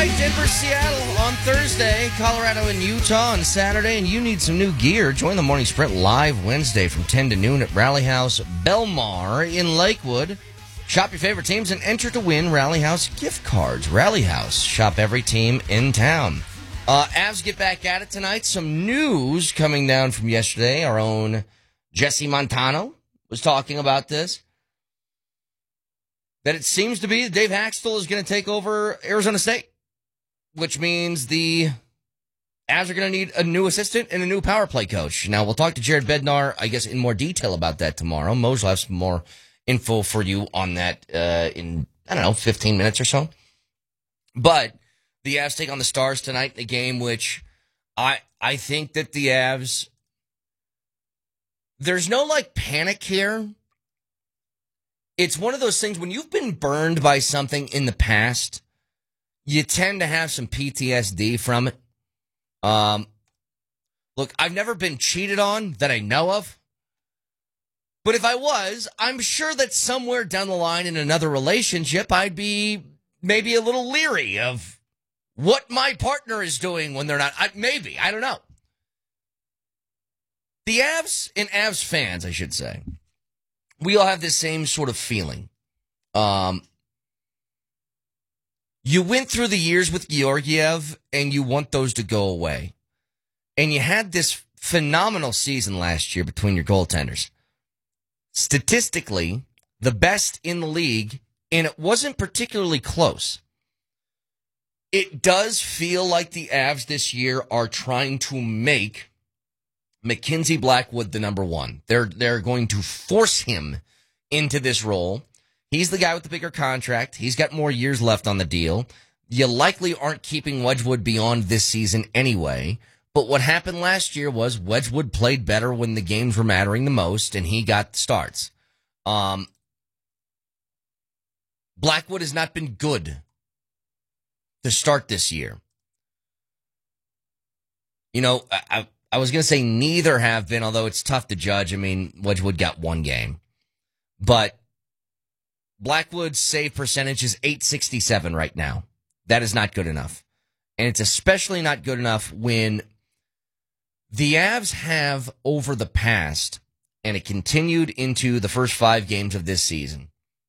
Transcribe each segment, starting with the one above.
right, Denver, Seattle on Thursday, Colorado and Utah on Saturday, and you need some new gear. Join the Morning Sprint live Wednesday from 10 to noon at Rally House Belmar in Lakewood. Shop your favorite teams and enter to win Rally House gift cards. Rally House, shop every team in town. Avs get back at it tonight. Some news coming down from yesterday. Our own Jesse Montano was talking about this. That it seems to be that Dave Haxtell is going to take over Arizona State, which means the Avs are going to need a new assistant and a new power play coach. Now, we'll talk to Jared Bednar, I guess, in more detail about that tomorrow. Mose will have some more info for you on that in, 15 minutes or so. But the Avs take on the Stars tonight in a game which I think that the Avs, there's no, panic here. It's one of those things when you've been burned by something in the past, you tend to have some PTSD from it. Look, I've never been cheated on that I know of. But if I was, I'm sure that somewhere down the line in another relationship, I'd be maybe a little leery of what my partner is doing when they're not. Maybe. I don't know. The Avs and Avs fans, I should say, we all have this same sort of feeling. You went through the years with Georgiev, and you want those to go away. And you had this phenomenal season last year between your goaltenders. Statistically, the best in the league, and it wasn't particularly close. It does feel like the Avs this year are trying to make Mackenzie Blackwood the number one. They're going to force him into this role. He's the guy with the bigger contract. He's got more years left on the deal. You likely aren't keeping Wedgwood beyond this season anyway. But what happened last year was Wedgwood played better when the games were mattering the most, and he got the starts. Blackwood has not been good to start this year. I was going to say neither have been, although it's tough to judge. I mean, Wedgwood got one game. But Blackwood's save percentage is .867 right now. That is not good enough. And it's especially not good enough when the Avs have, over the past, and it continued into the first 5 games of this season,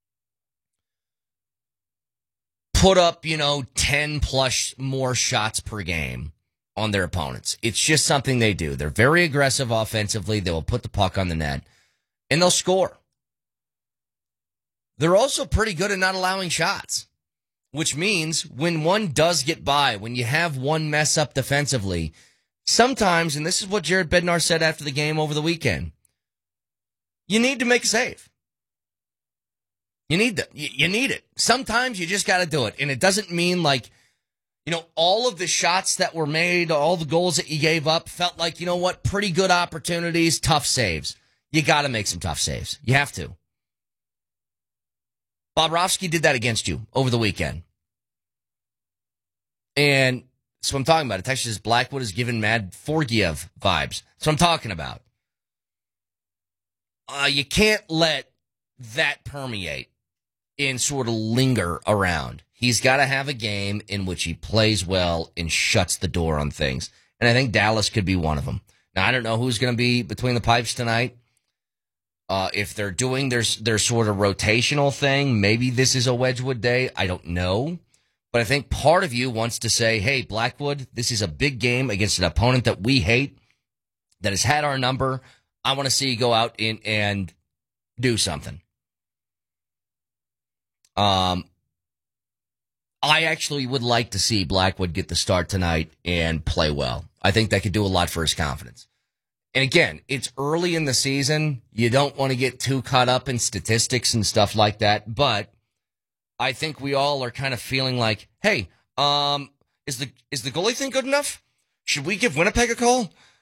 put up, 10 plus more shots per game on their opponents. It's just something they do. They're very aggressive offensively. They will put the puck on the net, and they'll score. They're also pretty good at not allowing shots, which means when one does get by, when you have one mess up defensively, sometimes, and this is what Jared Bednar said after the game over the weekend, you need to make a save. You need it. Sometimes you just got to do it, and it doesn't mean all of the shots that were made, all the goals that you gave up felt like, pretty good opportunities, tough saves. You got to make some tough saves. You have to. Bobrovsky did that against you over the weekend. And that's what I'm talking about. It actually says Blackwood is giving Mad Forgiev vibes. That's what I'm talking about. You can't let that permeate and sort of linger around. He's got to have a game in which he plays well and shuts the door on things. And I think Dallas could be one of them. Now, I don't know who's going to be between the pipes tonight. If they're doing their sort of rotational thing, maybe this is a Wedgwood day. I don't know. But I think part of you wants to say, hey, Blackwood, this is a big game against an opponent that we hate, that has had our number. I want to see you go out and do something. I actually would like to see Blackwood get the start tonight and play well. I think that could do a lot for his confidence. And again, it's early in the season. You don't want to get too caught up in statistics and stuff like that. But I think we all are kind of feeling like, hey, is the goalie thing good enough? Should we give Winnipeg a call?